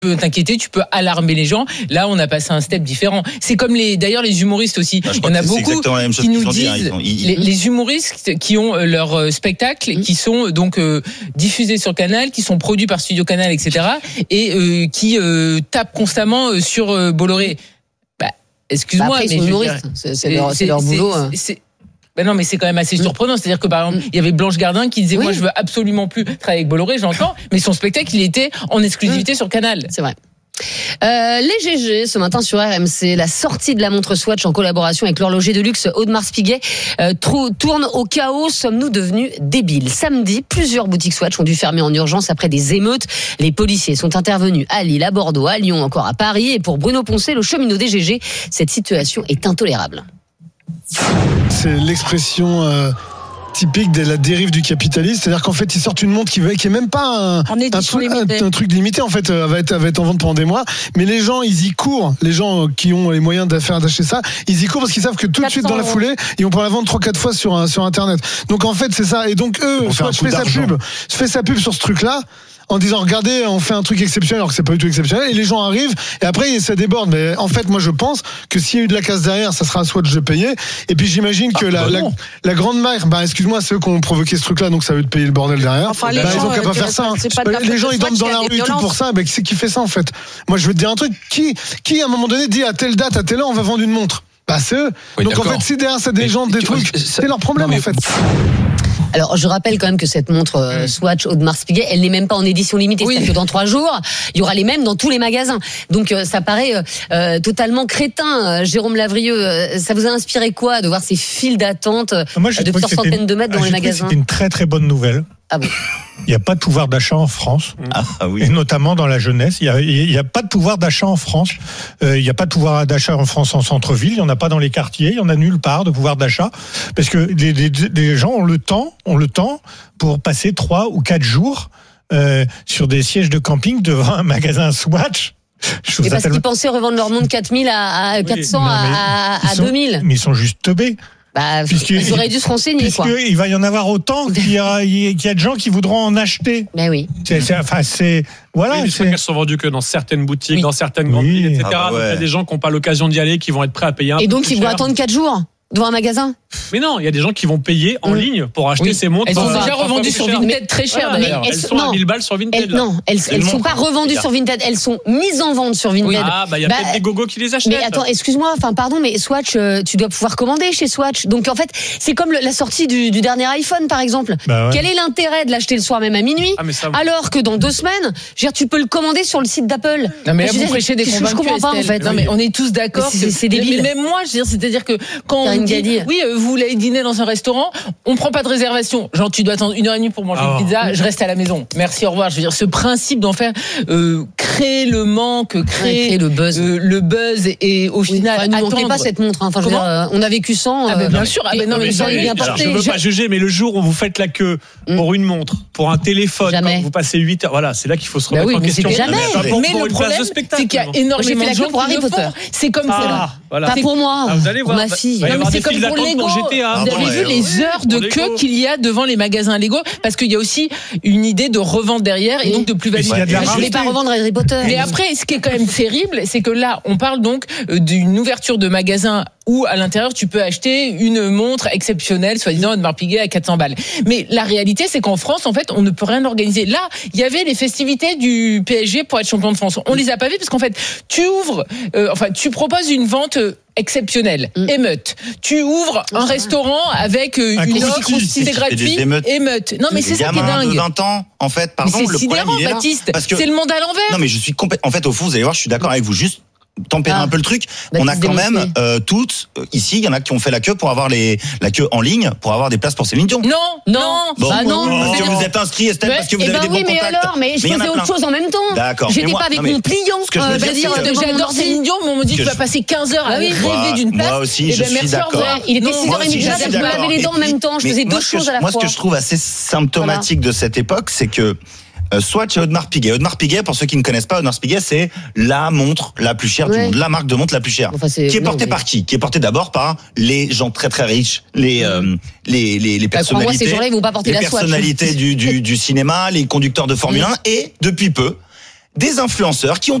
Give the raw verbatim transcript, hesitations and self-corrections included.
peux t'inquiéter, tu peux alarmer les gens. Là, on a passé un step différent. C'est comme les, d'ailleurs, les humoristes aussi. Ah, Il y en a beaucoup qui nous disent, hein. ils ont, ils... Les, les humoristes qui ont leur spectacle, mmh. qui sont donc euh, diffusés sur Canal, qui sont produits par Studio Canal, et cetera, et euh, qui euh, tapent constamment sur euh, Bolloré. Bah, excuse-moi, bah après, mais ils sont humoristes. C'est, c'est, leur, c'est, c'est leur boulot. C'est, c'est, Ben non, mais c'est quand même assez surprenant. C'est-à-dire que par exemple, il y avait Blanche Gardin qui disait oui. moi je veux absolument plus travailler avec Bolloré, j'entends, mais son spectacle il était en exclusivité mmh. sur Canal. C'est vrai. Euh, les G G ce matin sur R M C, la sortie de la montre Swatch en collaboration avec l'horloger de luxe Audemars Piguet euh, tourne au chaos. Sommes-nous devenus débiles? Samedi, plusieurs boutiques Swatch ont dû fermer en urgence après des émeutes. Les policiers sont intervenus à Lille, à Bordeaux, à Lyon, encore à Paris. Et pour Bruno Poncet, le cheminot des G G, cette situation est intolérable. C'est l'expression euh, typique de la dérive du capitalisme, c'est-à-dire qu'en fait ils sortent une montre qui, qui est même pas un, un, truc, un, un truc limité, en fait elle va, être, elle va être en vente pendant des mois, mais les gens ils y courent, les gens qui ont les moyens d'affaires d'acheter ça, ils y courent parce qu'ils savent que tout de suite dans la foulée ils vont pouvoir la vendre trois quatre fois sur, sur internet. Donc en fait c'est ça, et donc eux Swatch fait sa pub, fait sa pub sur ce truc là en disant regardez on fait un truc exceptionnel alors que c'est pas du tout exceptionnel, et les gens arrivent et après ça déborde. Mais en fait moi je pense que s'il y a eu de la casse derrière ça sera à Swatch de payer, et puis j'imagine que ah, la, bah la, la grande marque, bah excuse-moi c'est eux qui ont provoqué ce truc là, donc ça veut te payer le bordel derrière. Enfin, bah, gens, ils ont qu'à pas faire ça, hein. Bah, les gens ils dorment dans la rue et tout pour ça, bah, qui c'est qui fait ça en fait? Moi je veux te dire un truc, qui, qui à un moment donné dit à telle date à telle heure on va vendre une montre? Bah c'est eux. Oui, donc d'accord. En fait si derrière c'est des mais, gens des trucs c'est leur problème non, mais... en fait. Alors, je rappelle quand même que cette montre euh, Swatch Audemars Piguet, elle n'est même pas en édition limitée. Oui. C'est-à-dire que dans trois jours, il y aura les mêmes dans tous les magasins. Donc, euh, ça paraît euh, totalement crétin. Euh, Jérôme Lavrieux, euh, ça vous a inspiré quoi de voir ces files d'attente Moi, de plusieurs centaines de mètres dans ah, les magasins? C'était une très très bonne nouvelle. Ah bon? Il n'y a pas de pouvoir d'achat en France, ah, oui. et notamment dans la jeunesse. Il n'y a, a pas de pouvoir d'achat en France. Euh, il n'y a pas de pouvoir d'achat en France en centre-ville. Il n'y en a pas dans les quartiers. Il n'y en a nulle part de pouvoir d'achat. Parce que les, les, les gens ont le temps, ont le temps pour passer trois ou quatre jours euh, sur des sièges de camping devant un magasin Swatch. Et parce tellement... qu'ils pensaient revendre leur montre quatre mille à, à quatre cents oui, à, à, à sont, deux mille. Mais ils sont juste teubés. Bah, ils auraient dû se renseigner, quoi. Il va y en avoir autant qu'il y a, qu'il y a de gens qui voudront en acheter. Mais oui. C'est, c'est, enfin, c'est, voilà. Oui, c'est qu'elles sont vendues que dans certaines boutiques, oui. dans certaines grandes oui. villes, et cetera. Ah bah ouais. Donc, il y a des gens qui n'ont pas l'occasion d'y aller, qui vont être prêts à payer un et peu donc, plus ils vont cher. attendre quatre jours devant un magasin. Mais non, il y a des gens qui vont payer en mmh. ligne pour acheter oui. ces montres. Elles sont déjà revendues sur Vinted très cher voilà, d'ailleurs. Elles, elles sont non, à mille balles sur Vinted. Elles, non, elles ne sont pas revendues sur Vinted, elles sont mises en vente sur Vinted. Oui. Ah bah il y a bah, peut-être des gogos qui les achètent. Mais attends, excuse-moi, enfin pardon, mais Swatch, euh, tu dois pouvoir commander chez Swatch. Donc en fait, c'est comme le, la sortie du, du dernier iPhone par exemple. Bah ouais. Quel est l'intérêt de l'acheter le soir même à minuit ah, ça... alors que dans deux semaines, je veux dire, tu peux le commander sur le site d'Apple. Non mais là, vous prêchez des convaincus. Je comprends pas en fait. Non mais on est tous d'accord. C'est débile. Même moi, je veux dire, c'est-à-dire que quand on dit, oui, vous voulez dîner dans un restaurant, on prend pas de réservation. Genre, tu dois attendre une heure et demie pour manger oh. une pizza. Je reste à la maison. Merci, au revoir. Je veux dire, ce principe d'en faire euh, créer le manque, créer, ouais, créer le buzz, euh, le buzz, et au final, oui, enfin, ne manquez pas cette montre. Hein. Enfin, je veux dire, euh, on a vécu sans. Ah, euh, bien sûr. Ah, ben non, mais ça est bien porté. Je veux pas juger, mais le jour où vous faites la queue mm. pour une montre, pour un téléphone, jamais. Quand vous passez huit heures, voilà, c'est là qu'il faut se remettre bah oui, en question. Jamais. Mais, mais, mais le problème, c'est qu'il y a énormément de gens pour Harry Potter. C'est comme ça. Pas pour moi. Pour ma fille. C'est comme pour Lego. Vous avez vu les heures de queue qu'il y a devant les magasins Lego, parce qu'il y a aussi une idée de revente derrière et donc de plus-value. Ouais, je voulais pas revendre Harry Potter. Mais après, ce qui est quand même terrible, c'est que là, on parle donc d'une ouverture de magasin où à l'intérieur tu peux acheter une montre exceptionnelle, soi-disant Audemars Piguet à quatre cents balles. Mais la réalité, c'est qu'en France, en fait, on ne peut rien organiser. Là, il y avait les festivités du P S G pour être champion de France. On les a pas vues parce qu'en fait, tu ouvres, euh, enfin, tu proposes une vente exceptionnelle, mm. émeute. Tu ouvres un restaurant avec euh, un une offre, c'est gratuit, émeute. Non, mais c'est ça qui est dingue. De vingt ans, en fait, pardon, mais c'est le sidérant, problème, il est là. Baptiste. Parce que... C'est le monde à l'envers. Non, mais je suis complètement. En fait, au fond, vous allez voir, je suis d'accord avec vous. Juste tempérer ah. un peu le truc. Baptiste on a quand démontré. même euh, toutes euh, ici, il y en a qui ont fait la queue pour avoir les la queue en ligne pour avoir des places pour Céline Dion. Non, non, bon, bah non. Parce que vous êtes inscrit, Estelle, parce que vous eh avez ben des oui, bons mais contacts. alors, mais je faisais autre chose en même temps. D'accord. J'étais pas avec mon pliant. Euh, bah dire, j'adore Céline Dion, mais on me dit que tu vas passer quinze heures à rêver d'une place. Moi aussi, je suis d'accord. Il était six heures trente du matin, je me lavais les dents en même temps, je faisais deux choses à la fois. Moi, ce que je trouve assez symptomatique de cette époque, c'est que Swatch et Audemars Piguet. Audemars Piguet, pour ceux qui ne connaissent pas, Audemars Piguet, c'est la montre la plus chère ouais. du monde, la marque de montre la plus chère. Enfin, qui est portée non, mais... par qui Qui est portée d'abord par les gens très très riches, les euh, les les, les personnalités, moi, ces gens-là, ils vont pas porter les la personnalités Swatch. du, du du cinéma, les conducteurs de Formule mmh. un, et depuis peu, des influenceurs qui ont